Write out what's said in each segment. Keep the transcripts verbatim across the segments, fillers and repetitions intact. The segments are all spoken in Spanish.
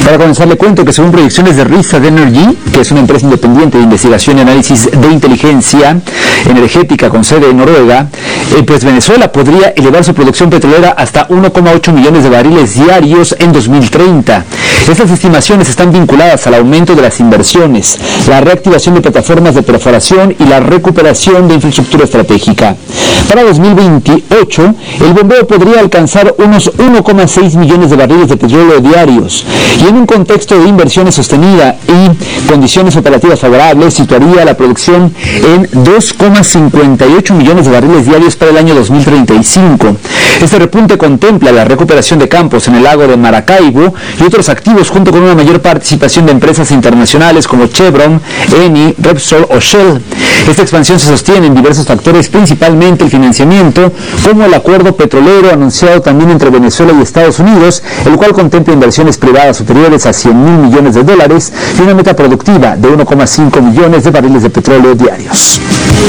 Para comenzar, le cuento que según proyecciones de Rystad Energy, que es una empresa independiente de investigación y análisis de inteligencia energética con sede en Noruega, eh, pues Venezuela podría elevar su producción petrolera hasta uno coma ocho millones de barriles diarios en dos mil treinta. Estas estimaciones están vinculadas al aumento de las inversiones, la reactivación de plataformas de perforación y la recuperación de infraestructura estratégica. Para dos mil veintiocho, el bombeo podría alcanzar unos uno coma seis millones de barriles de petróleo diarios, y en un contexto de inversiones sostenida y condiciones operativas favorables, situaría la producción en dos coma cincuenta y ocho millones de barriles diarios para el año dos mil treinta y cinco. Este repunte contempla la recuperación de campos en el lago de Maracaibo y otros activos, junto con una mayor participación de empresas internacionales como Chevron, Eni, Repsol o Shell. Esta expansión se sostiene en diversos factores, principalmente el financiamiento, como el acuerdo petrolero anunciado también entre Venezuela y Estados Unidos, el cual contempla inversiones privadas superiores a cien mil millones de dólares y una meta productiva de uno coma cinco millones de barriles de petróleo diarios.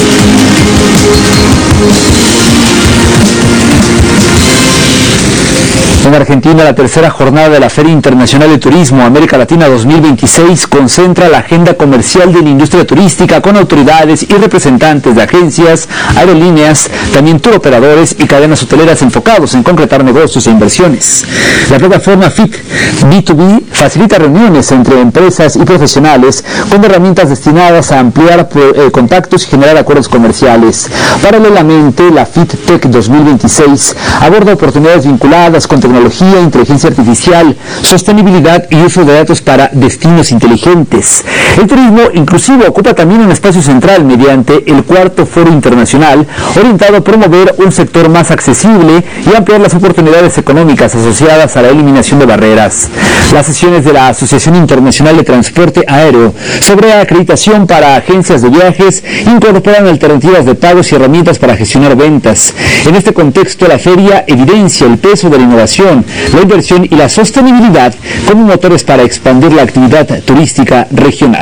En Argentina, la tercera jornada de la Feria Internacional de Turismo América Latina dos mil veintiséis concentra la agenda comercial de la industria turística con autoridades y representantes de agencias, aerolíneas, también turoperadores y cadenas hoteleras enfocados en concretar negocios e inversiones. La plataforma F I T B dos B facilita reuniones entre empresas y profesionales con herramientas destinadas a ampliar eh, contactos y generar acuerdos comerciales. Paralelamente, la F I T Tech dos mil veintiséis aborda oportunidades vinculadas con tecnología, inteligencia artificial, sostenibilidad y uso de datos para destinos inteligentes. El turismo inclusivo ocupa también un espacio central mediante el cuarto foro internacional orientado a promover un sector más accesible y ampliar las oportunidades económicas asociadas a la eliminación de barreras. Las sesiones de la Asociación Internacional de Transporte Aéreo sobre acreditación para agencias de viajes incorporan alternativas de pagos y herramientas para gestionar ventas. En este contexto, la feria evidencia el peso de la innovación, la inversión y la sostenibilidad como motores para expandir la actividad turística regional.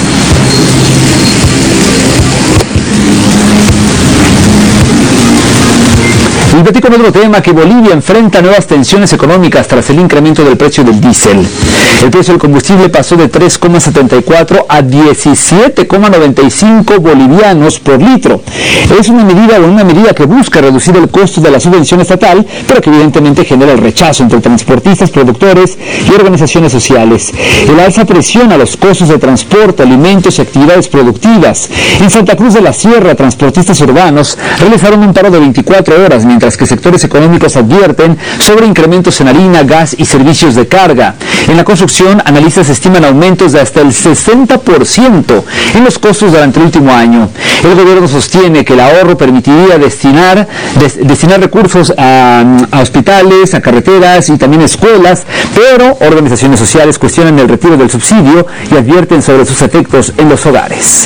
Y platico con otro tema, que Bolivia enfrenta nuevas tensiones económicas tras el incremento del precio del diésel. El precio del combustible pasó de tres coma setenta y cuatro a diecisiete coma noventa y cinco bolivianos por litro. Es una medida o una medida que busca reducir el costo de la subvención estatal, pero que evidentemente genera el rechazo entre transportistas, productores y organizaciones sociales. El alza presiona los costos de transporte, alimentos y actividades productivas. En Santa Cruz de la Sierra, transportistas urbanos realizaron un paro de veinticuatro horas, mientras que sectores económicos advierten sobre incrementos en harina, gas y servicios de carga. En la construcción, analistas estiman aumentos de hasta el sesenta por ciento en los costos durante el último año. El gobierno sostiene que el ahorro permitiría destinar, des, destinar recursos a, a hospitales, a carreteras y también escuelas, pero organizaciones sociales cuestionan el retiro del subsidio y advierten sobre sus efectos en los hogares.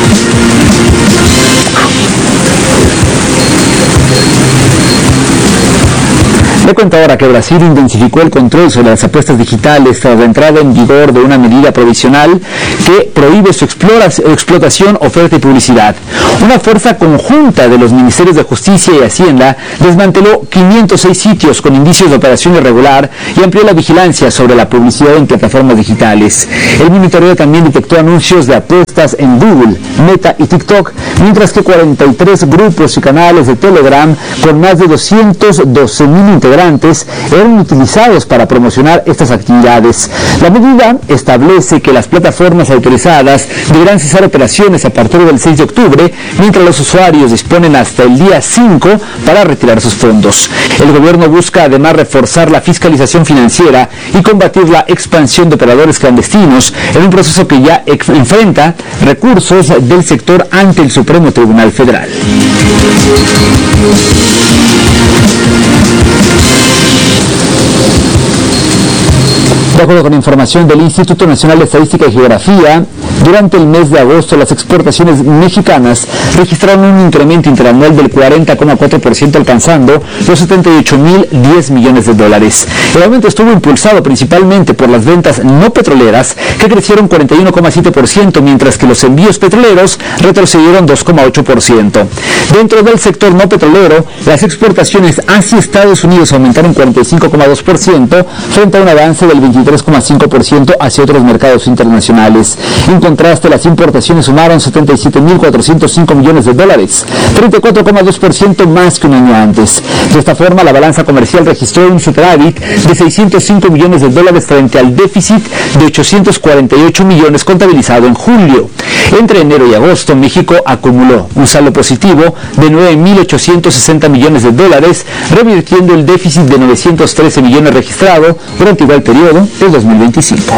Le cuento ahora que Brasil intensificó el control sobre las apuestas digitales tras la entrada en vigor de una medida provisional que prohíbe su explotación, oferta y publicidad. Una fuerza conjunta de los Ministerios de Justicia y Hacienda desmanteló quinientos seis sitios con indicios de operación irregular y amplió la vigilancia sobre la publicidad en plataformas digitales. El monitoreo también detectó anuncios de apuestas en Google, Meta y TikTok, mientras que cuarenta y tres grupos y canales de Telegram con más de doscientos doce mil integrantes eran utilizados para promocionar estas actividades. La medida establece que las plataformas autorizadas deberán cesar operaciones a partir del seis de octubre, mientras los usuarios disponen hasta el día cinco para retirar sus fondos. El gobierno busca además reforzar la fiscalización financiera y combatir la expansión de operadores clandestinos en un proceso que ya enfrenta recursos del sector ante el Supremo Tribunal Federal. De acuerdo con información del Instituto Nacional de Estadística y Geografía, Durante el mes de agosto, las exportaciones mexicanas registraron un incremento interanual del cuarenta coma cuatro por ciento, alcanzando los setenta y ocho mil diez millones de dólares. El aumento estuvo impulsado principalmente por las ventas no petroleras, que crecieron cuarenta y uno coma siete por ciento, mientras que los envíos petroleros retrocedieron dos coma ocho por ciento. Dentro del sector no petrolero, las exportaciones hacia Estados Unidos aumentaron cuarenta y cinco coma dos por ciento frente a un avance del veintitrés coma cinco por ciento hacia otros mercados internacionales. En contraste, las importaciones sumaron setenta y siete mil cuatrocientos cinco millones de dólares, treinta y cuatro coma dos por ciento más que un año antes. De esta forma, la balanza comercial registró un superávit de seiscientos cinco millones de dólares frente al déficit de ochocientos cuarenta y ocho millones contabilizado en julio. Entre enero y agosto, México acumuló un saldo positivo de nueve mil ochocientos sesenta millones de dólares, revirtiendo el déficit de novecientos trece millones registrado durante igual periodo del dos mil veinticinco.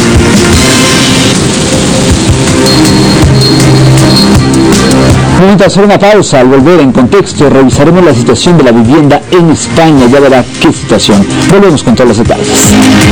Vamos a hacer una pausa. Al volver en contexto, revisaremos la situación de la vivienda en España. Ya verá qué situación. Volvemos con todos los detalles.